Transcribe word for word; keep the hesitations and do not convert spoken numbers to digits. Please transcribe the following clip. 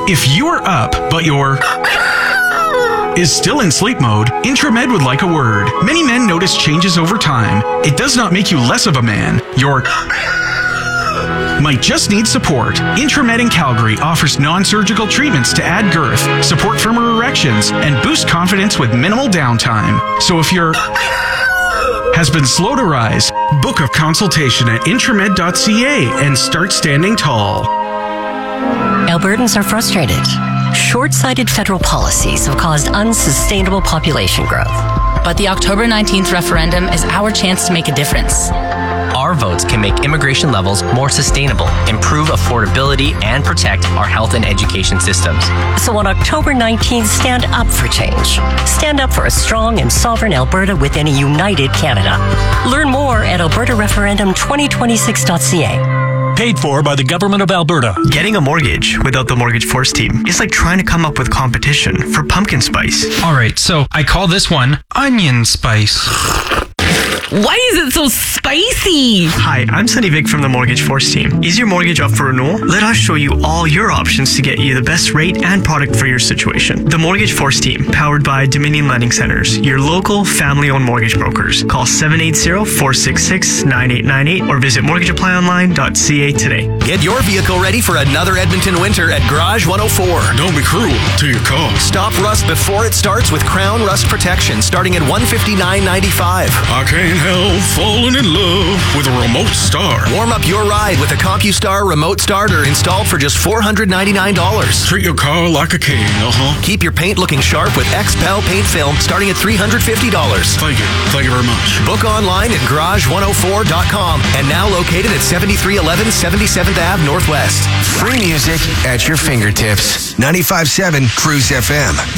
If you're up, but you're is still in sleep mode, Intramed would like a word. Many men notice changes over time. It does not make you less of a man. You're might just need support. Intramed in Calgary offers non-surgical treatments to add girth, support firmer erections, and boost confidence with minimal downtime. So if you're has been slow to rise, book a consultation at intramed dot c a and start standing tall. Albertans are frustrated. Short-sighted federal policies have caused unsustainable population growth. But the October nineteenth referendum is our chance to make a difference. Our votes can make immigration levels more sustainable, improve affordability, and protect our health and education systems. So on October nineteenth, stand up for change. Stand up for a strong and sovereign Alberta within a united Canada. Learn more at alberta referendum twenty twenty-six dot c a. Paid for by the Government of Alberta. Getting a mortgage without the Mortgage Force team is like trying to come up with competition for pumpkin spice. All right, so I call this one onion spice. Why is it so spicy? Hi, I'm Sunny Vic from the Mortgage Force team. Is your mortgage up for renewal? Let us show you all your options to get you the best rate and product for your situation. The Mortgage Force team, powered by Dominion Lending Centers, your local family-owned mortgage brokers. Call seven eight zero, four six six, nine eight nine eight or visit mortgage apply online dot c a today. Get your vehicle ready for another Edmonton winter at Garage one oh four. Don't be cruel to your car. Stop rust before it starts with Crown Rust Protection, starting at one hundred fifty-nine dollars and ninety-five cents. I can't help falling in love with a remote start. Warm up your ride with a CompuStar remote starter installed for just four hundred ninety-nine dollars. Treat your car like a king, uh-huh. Keep your paint looking sharp with X P E L paint film starting at three hundred fifty dollars. Thank you. Thank you very much. Book online at garage one oh four dot com and now located at seventy-three eleven seventy-seventh Avenue Northwest. Free music at your fingertips. ninety-five point seven Cruise F M.